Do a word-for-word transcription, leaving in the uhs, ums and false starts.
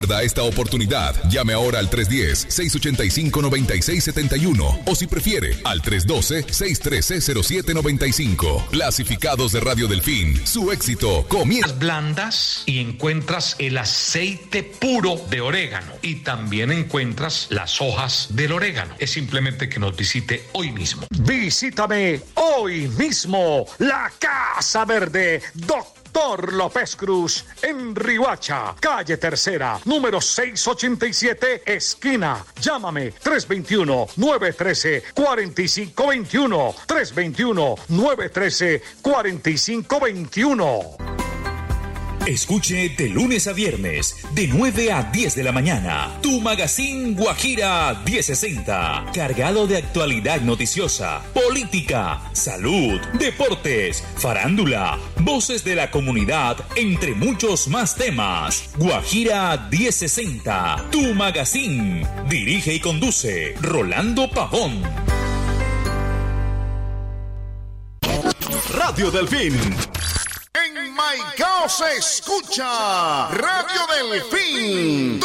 Da esta oportunidad. Llame ahora al tres uno cero, seis ocho cinco, nueve seis siete uno o si prefiere al tres uno dos, seis uno tres cero siete nueve cinco. Clasificados de Radio Delfín. Su éxito comienza. Blandas y encuentras el aceite puro de orégano y también encuentras las hojas del orégano. Es simplemente que nos visite hoy mismo. Visítame hoy mismo. La Casa Verde, Doctor Doctor López Cruz, en Riohacha, calle Tercera, número seiscientos ochenta y siete, esquina. Llámame tres dos uno, nueve uno tres, cuatro cinco dos uno, tres dos uno, nueve uno tres, cuatro cinco dos uno. Escuche de lunes a viernes, de nueve a diez de la mañana, tu magazine Guajira mil sesenta, cargado de actualidad noticiosa, política, salud, deportes, farándula, voces de la comunidad, entre muchos más temas. Guajira mil sesenta, tu magazine. Dirige y conduce Rolando Pavón. Radio Delfín. En Maicao se escucha Radio Delfín.